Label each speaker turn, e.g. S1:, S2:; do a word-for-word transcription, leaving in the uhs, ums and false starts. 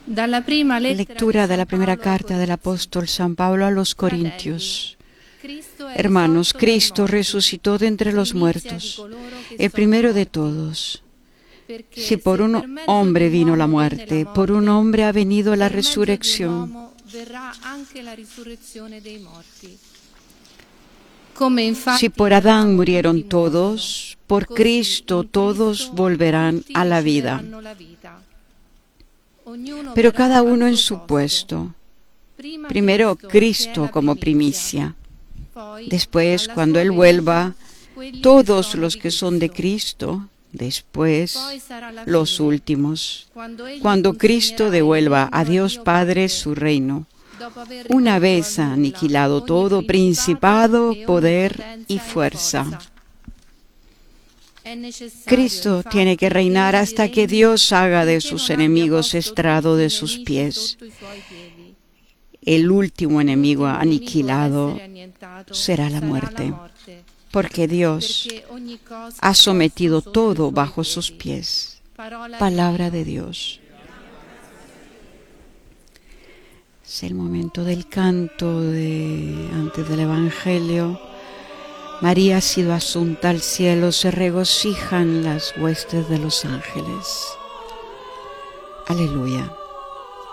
S1: Lectura de la primera carta del apóstol San Pablo a los Corintios. Hermanos, Cristo resucitó de entre los muertos, el primero de todos. Si por un hombre vino la muerte, por un hombre ha venido la resurrección. Si por Adán murieron todos, por Cristo todos volverán a la vida. Pero cada uno en su puesto. Primero Cristo como primicia. Después, cuando Él vuelva, todos los que son de Cristo. Después, los últimos. Cuando Cristo devuelva a Dios Padre su reino, una vez aniquilado todo principado, poder y fuerza. Cristo tiene que reinar hasta que Dios haga de sus enemigos estrado de sus pies. El último enemigo aniquilado será la muerte, porque Dios ha sometido todo bajo sus pies. Palabra de Dios. Es el momento del canto de, antes del Evangelio. María ha sido asunta al cielo, se regocijan las huestes de los ángeles. Aleluya.